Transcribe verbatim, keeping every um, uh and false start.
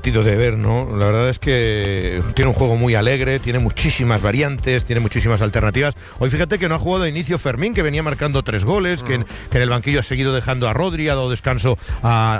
divertido de ver, ¿no? La verdad es que tiene un juego muy alegre, tiene muchísimas variantes, tiene muchísimas alternativas. Hoy fíjate que no ha jugado de inicio Fermín, que venía marcando tres goles, que en, que en el banquillo ha seguido dejando a Rodri, ha dado descanso a,